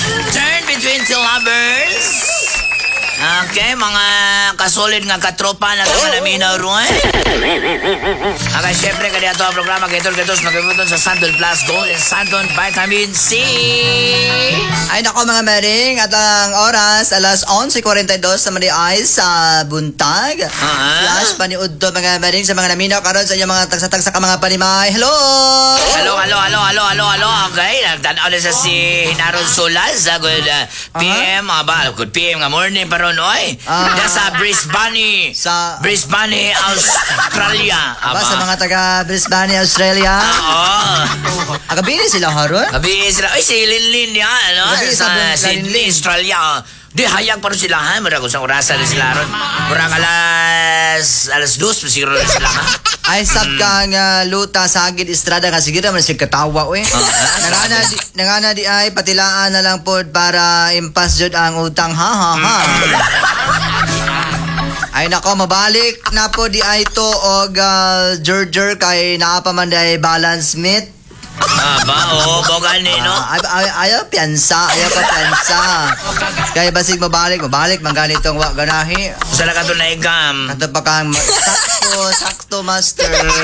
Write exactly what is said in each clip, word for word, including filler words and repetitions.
Turn between two lovers. Okay, mga kasolid nga katropa na ito na minaw ruan. Okay, syempre, kaya ito ang programa Gator-Gatos nakibuton sa Santon Plus Gold and Santon Vitamin C. Ay nako mga maring, at ang oras, alas eleven forty-two sa mga ay sa buntag. Uh-huh. Flash paniud to mga maring sa mga naminaw karon sa inyong mga tagsa-tagsa ka mga panimay. Hello! Hello, hello, hello, hello, hello, hello. Okay, nagtanaw na sa si Hinaron Solas sa good uh, P M, uh-huh. Ba, good P M nga morning pa ron, oy. Uh-huh. Diyan sa Brisbane. Sa Brisbane, Australia. Aba, sa mga taga Brisbane, Australia. Oo. Agabini sila haron? Gabi sila. Ay, si Linlin yan, ano? Gabi Sa sa Sydney, Australia. Di, hayag pa rin sila, ha? Mura kung sa orasan na sila ron. Mura alas, alas dos, masiguro na sila, ha? Ay sab kang uh, luta sa Agid Estrada nga sige naman siya katawa oy. Nangana di nangana di ay patilaan na lang pod para impas jud ang utang ha ha ha. Ay nako mabalik na po di ay to og uh, Georger kay naa pa man day balance meet. Aba, oo, bogan ni, no? Ay, ay, ayaw piyansa, ayaw pa piyansa. Kaya basig mabalik, mabalik, man ganitong wak ganahi. Sala ka to na igam. Kato pa kang sakto, sakto, master.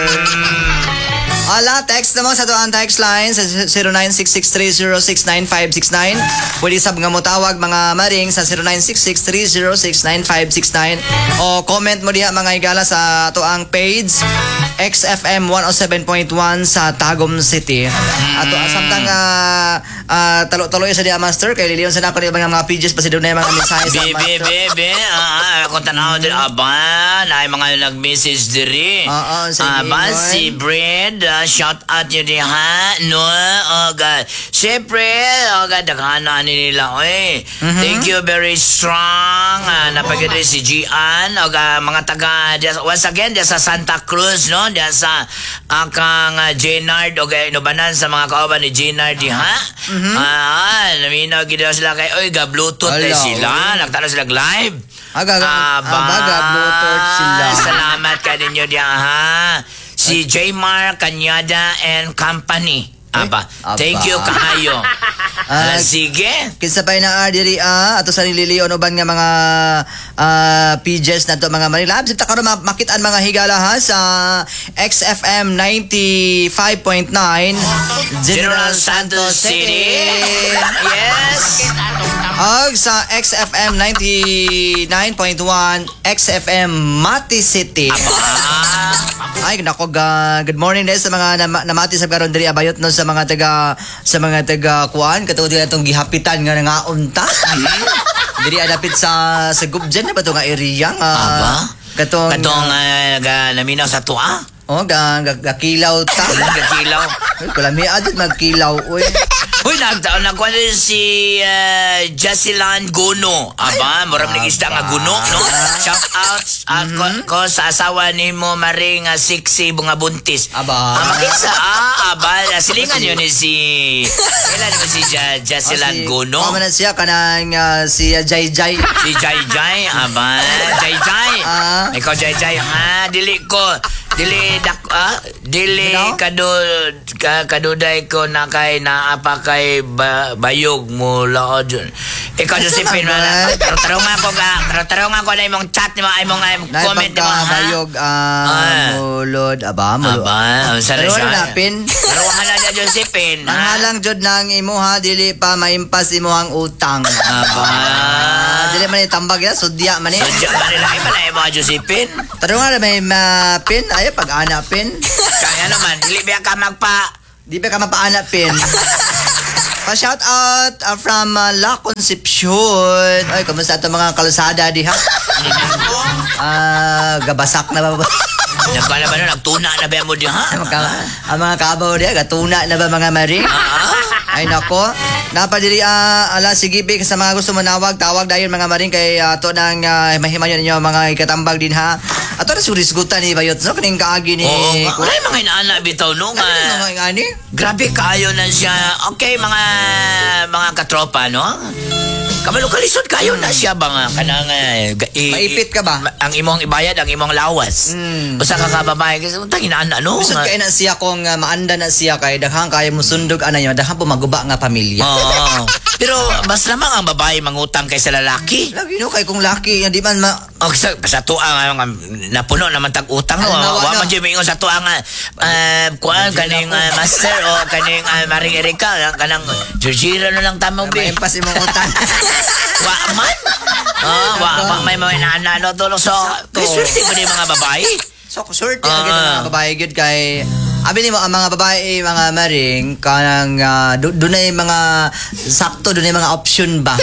Ala, text naman sa tuang text line sa zero nine six six three zero six nine five six nine. Pwede sab nga mo tawag mga maring sa zero nine six six three zero six nine five six nine o comment mo diha mga igala sa tuang page X F M one oh seven point one sa Tagum City. Ato samtang uh, uh, talo-talo sa diha master kay liliyon sa nako mga mga pages pa si doon na mga mensahe sa Bebe, master. bebe, ah, kung tanaw din, aba, na mga nag-message diri. Oo, sige, Aba, Noy. si Brad, uh, shout out yun din, ha? No, oh, God. Siyempre, oh, God, daghana nila, oy. Mhm. Thank you, very strong. Uh, napagyan si Gian, oh, God, mga taga, diya- once again, diya sa Santa Cruz, no? Diya sa akang uh, Jenard, okay, inubanan sa mga kauban ni Jenard, di, ha? Mhm. Ah, naminaw ginawa sila kay, oy, ga, Bluetooth na Ala, sila. oy. Nagtala sila live. Aga, Aba, abaga, Bluetooth sila. Salamat ka ninyo diyan, ha? Si J. Mar Cañada and Company. Aba, Aba. thank you kaayo. Ah, Ala, sige. Kinsa pa na diri ah ato sa nililion uban nga mga ah, pages na to mga Marilab sita karon ma- makitaan mga higala ha sa X F M ninety-five point nine General Santos City. Yes. og sa X F M ninety-nine point one X F M Mati City. Ah, Ay nako ga, good morning din sa mga nam- namati sa karon diri abayot no sa mga taga sa mga taga kuan katong dili atong gihapitan nga nangaunta. Diri adapit sa sa Gubjen na ba to nga area nga Aba? katong katong uh, ga, naminaw sa tuwa. oh ga, ga, ga kilaw ta. Gakilaw. Kulami adit magkilaw oy. Uy, nagtaon na ko si uh, Jasilan Guno. Aba, maram ng isda nga Guno, no? Shout out uh, ko, ko sa asawa ni mo maring uh, siksi bunga buntis. Aba. Ah, makisa, ah, aba, silingan yun ni si... Kailan naman si ja, Jasilan Guno? Kamo na siya kanang uh, si uh, Jai Jai. Si Jai Jai, aba, Jai Jai. Ah. Ikaw, Jai Jai, ha? Dili ko, dili dak, ah, dili Ano? kadu, ka, kaduday ko na kay naapa kay ba, bayog mo laod. Ikaw, Josephine, naman. tarong nga ko ga, tarong nga ko na imong chat, imong imong Na comment mo, ha? bayog ah Ah. mulod aba mulod. Aba, sa Pero siya. napin. Tarong nga na dyan, Josephine, Ang ha? halang jud nang imuha dili pa maimpas imuhang utang. Aba. Ah, dili man itambag ya sudya man eh. So, dyan, manila, ay malay mo, Josephine. Pero nga may mapin ay pag-ana pin. Kaya naman, dili biya ka magpa... Di ba ka mapaana pin? Pa-shout out uh, from uh, La Concepcion. Ay, kumusta ito mga kalsada diha? Ah, gabasak na ba? Nagkala ba na, nagtuna na ba mo diyan, ha? Ang mga- ang mga kabaw diha, gatuna na ba mga mari? Ah, Ay nako, napadiri ah, ala sige be sa mga gusto manawag, tawag dayon mga maring kay ato nang uh, mahimayon ninyo mga ikatambag din ha. Ato na surisgutan ni bayot no kaning kaagi ni. oo nga. Wala yung mga inaana bitaw no nga. Ano nga ngani? Grabe kayo na siya. Okay, mga mga katropa, no? Kamalukalisod kayo na siya ba nga? Kanang, uh, i- Maipit ka ba? ma- ang imong ibayad, ang imong lawas. Mm. Usa ka kababae, kasi untang inaana, no? Bisod Nga- kay na siya kung uh, maanda na siya kay daghang kay musundog ana niya, daghang pumaguba nga pamilya. Oo. Pero mas lamang ang babae mangutang kaysa lalaki. Lagi no kay kung laki di man ma O sa, sa tuwa nga napuno naman tag utang no. Halimbawa, Wa no. man jud mingon sa tuwa nga uh, kuan kaning uh, master o kaning uh, Maring Erika kanang jujira na lang tamang bi. maimpas imong utang. Wa man. Ah, wa wa may may naanalo tulo so. Kasi ba ni mga babae? So swerte Ah. ang uh, mga babae gyud kay abi ni mo ang mga babae mga maring kanang uh, dunay mga sakto dunay mga option ba.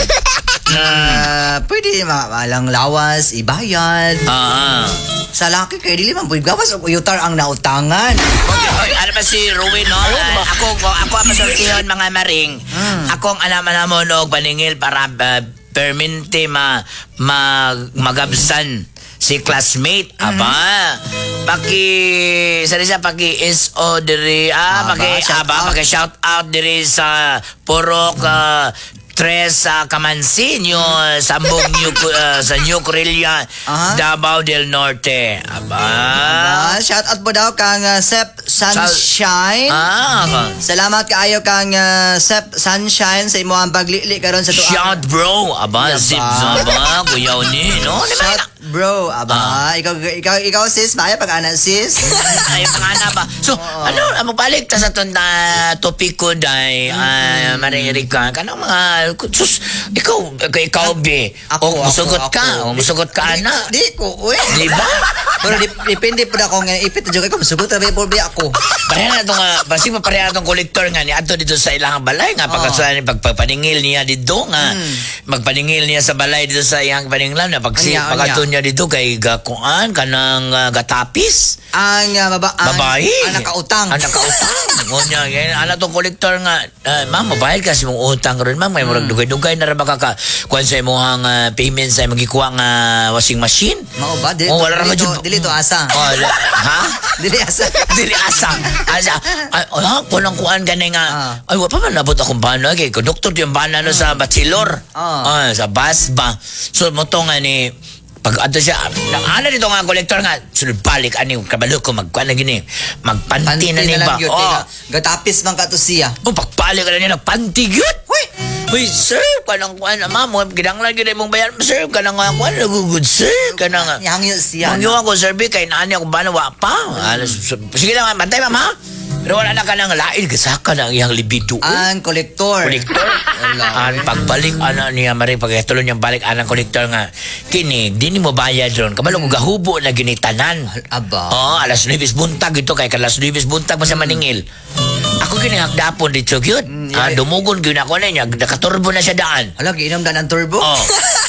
Uh, pwede malang lawas, ibayad. Ah. Sa laki kay dili man pwede gawas og uyutar ang nautangan. Okay, oy, ano ba si Ruin, no? Uh, ako, ako ang masortihan, mga maring. Hmm. Akong alaman mo og paningil para uh, permente ma, ma magabsan si classmate. Aba, paki, sali siya, paki is o diri, ah, Aba, paki, shout aba, out. paki shout out diri sa Purok, uh, Tres sa Kamansinyo, Sambong New, uh, sa New Corilla, Aha. Davao del Norte. Aba. Ah, shout out po daw kang uh, Sep Sunshine. Ah, Salamat kaayo kang uh, Sep Sunshine sa imo ang paglili karon sa tuwa. shout bro. Aba, Yaba. zip zaba, kuyaw ni, no? Di ba? Shout bro, aba, ikaw ikaw ikaw sis, maya pag ana sis. Ay, pangana ba? So, ano, ang balik ta sa itong uh, topic ko, day, uh, Maring Erika, kanang mga, sus, ikaw, ikaw, ikaw, be, Ako, o musugot ako, ka, ako. o musugot ka, Di- ana. Di ko, uy. Di ba? Pero dip, depende po na ako nga ipit na joke ko masugot ra po ba ako. Pareha na itong, uh, basi mo pareha na itong kolektor nga, ni ato dito sa ilang balay, nga, pagkasulan ni pagpaningil niya dito, nga, magpaningil niya sa balay dito sa iyang paninglan, na pag Anya, pagkato anya. niya dito, kay gakuan, kanang uh, gatapis, Ang uh, baba ang, babae. ang nakautang. Ang nakautang. Ngonya, yan. Ano tong kolektor nga, uh, ma'am, mabayad kasi mong utang ron, ma'am. May murag dugay-dugay na ra baka ka kuan sa imong uh, payment sa imong gikuha nga washing machine. Mao ba dili Oh, to- wala ra dili to- majud. dili to asa. Oh, la- ha? Dili asa. Dili asa. Asa. Ay, oh, ha? Kulang kuan gani nga. Ah. Ay, wa pa man nabot akong bana kay ko doktor yung bana no sa Bachelor. Ah. Ah, sa bus ba. So mo to nga ni pag ato siya, nang ana dito nga kolektor nga, sunod balik ani kabalo ko magkuan na gini. Magpanti Panti na ni na ba? lang yun. Oh. Gatapis man ka to siya. Oh, pagpalik ka na niya, nagpanti yun. Uy! Uy, sir, kanang kuan na ma'am, gidanglan gyud imong bayan, sir, kanang nga kuan nagugud, sir, kanang nga. Yang siya. Mangyo ako survey kay naani ako ba na wa pa. Alas, sige lang, bantay ma'am ha. Pero wala na ka nang lain, gasaka na ang iyang libido. Ang kolektor. Kolektor. Ang pagbalik ana niya mari pagkatulon niyang balik anang kolektor nga kini di ni mo bayad ron kabalo ko gahubo na ginitanan. Aba. Oh, alas nuwes buntag ito kay alas nuwes buntag pa sa maningil. Ako kini hagdapon dito gyud. Ah, dumugon gyud ako na niya, nakaturbo na siya daan. Hala, giinom dan ang turbo. Oh.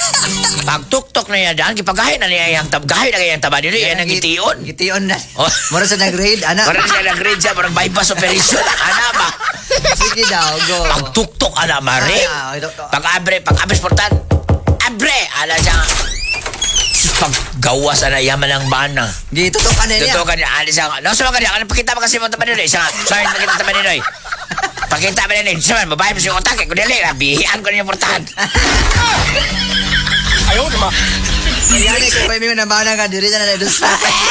Pag tuktok na niya daan, kipagahin na niya yung tab, gahin na kaya yung taba nito, yan ang gitiyon. Gitiyon na. Oh. Mura sa nag-raid, ana. Parang siya nag-grade siya, parang bypass operation. Ana ba? Sige daw, go. Pag tuktok, ana, mari. Ah, ito, ito. Pag abre, pag abre sportan, abre, ala siya. Pag gawas, ana, yaman ang bana. Dito to ka na niya. Totoo ka niya, ala siya. No, sa mga kanya, ano, pakita mo kasi mo taba nito, isa, sorry, pakita taba nito, eh. Pakita mo nito, isa man, babae mo siya yung otak, eh, kundali, bihian ko na yung portahan. Ayaw naman. Yan ko pa mi na bana ka diri na na sa.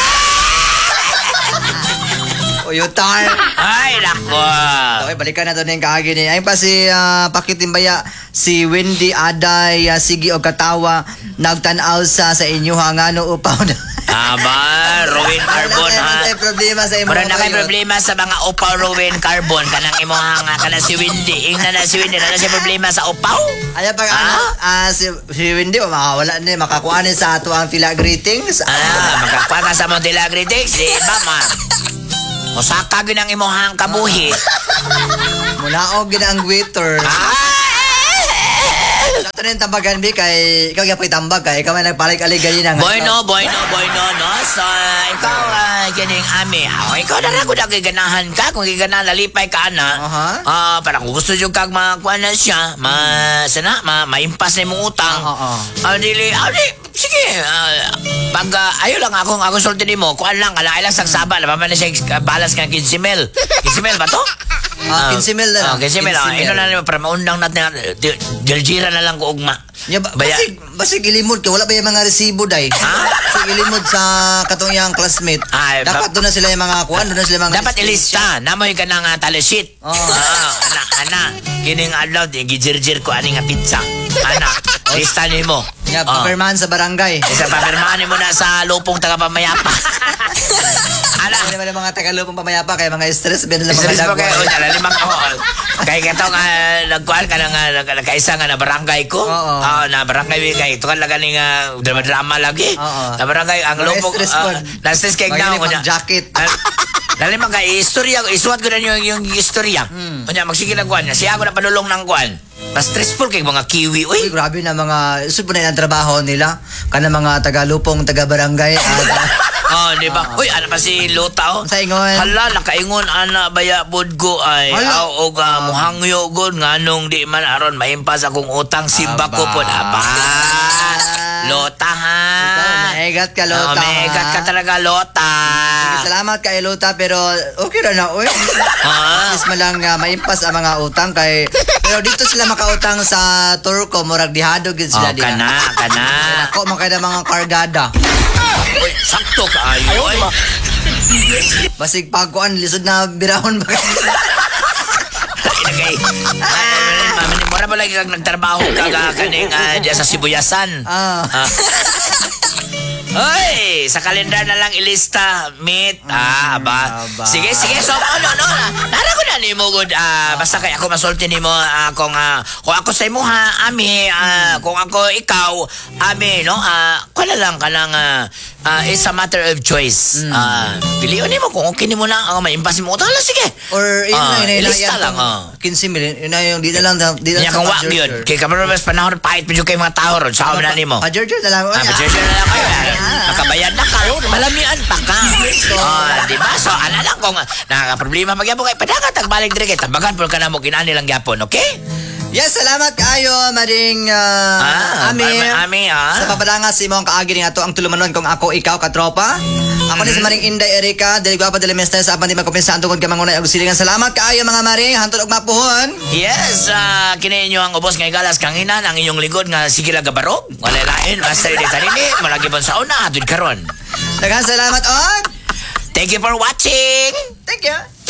Uyutar. Ay, nako. Okay, balikan na to ning kaagi ni. Ay pa si ah, Pakitimbaya si Wendy Aday uh, Sigi og Katawa nagtan-aw sa sa inyo hangano upaw na. Aba, Ruin Carbon, ha? Wala problema sa imo. Mura na kay problema sa mga upaw Ruin Carbon. Kanang imo hanga, kanang si Windy. Ingna na si Windy. Na siya problema sa upaw? Ay pag Ah? ano, ah, si, si Wendy oh, makawala ni makakuha ni sa ato ang tila greetings. Ah, magkakuha ka sa Montilla Critics. Si Mama. Osaka gyud ang imong kabuhi. Muna og gid ang waiter. Ah! Ito na yung tambagan, Bi, kay ikaw yapoy tambag, kay ikaw may nagpalik-alig ganyan nga. Bueno, bueno, bueno, no? So, ikaw, uh, kining ami. Oh, ikaw na rin kung nagiganahan ka. Kung giganahan, lalipay ka na. Aha. Ah, parang kung gusto nyo kag makuha na siya, ma, sana, ma, maimpas na yung utang. Oo. Ah, dili, ah, di, sige. ah, pag, uh, ayaw lang akong, ako sulti mo, kuhaan lang, kalaay lang sagsaba, napaman na siya, uh, balas ka, quince mil. quince mil ba to? Ah, quince mil na lang. Oh, quince mil. quince mil. Ino na lang para maundang natin. Diljira na lang ko ugma. Ya, ba, Baya- basig, basig ilimod ka. Wala ba yung mga resibo, day? Ha? Basig ilimod sa katong iyang classmate. Ay, Dapat ba- doon na sila yung mga kuhan, doon na sila yung mga... Dapat ilista. Namoy ka ng uh, tally sheet. Oh. Ah, ana, ana. Kining adlaw, gijirjir ko ani nga pizza. Ana, lista ni mo. Yeah, Oh. papirmahan sa barangay. Isa papirmahan mo na sa lupong tagapamayapa. Ala, Ano naman ang mga tagalupong pamayapa kaya mga stress ba nila mga stress mo dagwa. kayo. Unya, lalimang ako. Kaya kato nga, nagkuhan ka na nga, nag- nagkaisa nga na barangay ko. Oo. Ah, na barangay kay ito ka lang ganing uh, drama-drama lagi. Oo. Na barangay, ang Mga lupong, stress ah, po. na-stress kay Magaling na. pang jacket. Lalimang kay istorya, isuwat ko na yung, yung istorya. Hmm. Unya, magsige na kuhan. Siya ako na padulong ng kuhan. Mas stressful kay mga kiwi. Uy, Uy, grabe na mga, isod po na yung trabaho nila. Kana mga tagalupong, taga-barangay. At, oh, di ba? Uy, ano pa si Lota, oh? Sa ingon. Hala, nakaingon, ana, baya, budgo, ay, Hala. aw, o, uh, muhangyo, god, nga nung di man, aron, maimpas akong utang, simba ko po, aba. Lota, ha? Ikaw, maegat ka, Lota, Oh, maegat ha? ka talaga, Lota. salamat kay Lota, pero okay ra na, uy. Ah. At least malang uh, maimpas ang mga utang kay... Pero dito sila makautang sa Turco, murag dihado gid Oh, sila diha. kana, kana. Ako man kay mga kargada. Uy, sakto ka, ayo, ay. Basig pagkuan lisod na birahon ba kayo? Ilagay. Mamini mo na ba lagi kag nagtrabaho ka ka kaning ah, diya sa Sibuyasan? Ah. Ah. Hoy, sa kalendar na lang ilista, meet. Ah, aba. aba. Sige, sige. So, ano, no, nara ko na ni mo, good. Ah, basta kay ako masulti ni mo, ah, kung, ah, kung ako sa imo, ha, ami, ah, kung ako ikaw, ami, no, ah, kung na lang ka lang, ah, ah, it's a matter of choice. Ah, piliin ni mo, kung okay ni mo lang, ah, maimpas mo, utang lang, sige. Or yun Ah, na yun, ilista lang, ah. quince mil, yun na yung, di na lang, di na Kanya kang wak yun. Kay kamarabas panahon, pahit medyo kayo mga tao ron. Sa na ni mo. Pa-Georgia na lang. Ah, pa-Georgia na lang kayo. Nakabayad na kayo. Malamian pa ka. Oh, di ba? So, ano lang kung nakaka-problema magyapon kay padangat ang balik dire kay tabagan po ka na mo kinani lang gyapon, okay? Yes, salamat kayo, Maring uh, Ah, Ami. ma- Ami, ah. Sa papadanga si mo ang kaagi ni ato ang tulumanon kung ako, ikaw, katropa. Ako ni si Maring Inday Erika, dili guwapa dili mestres sa apan di magkumpensa ang tungkol ka mangunay og silingan. Salamat kaayo mga Maring, hantod og mapuhon. Yes, uh, kini inyo ang ubos nga galas kanginan ang inyong ligod nga sige lang gabarog. Wala lain, master de kanini, malagi bon sa una, hatod karon. Daghang salamat on. Thank you for watching. Thank you.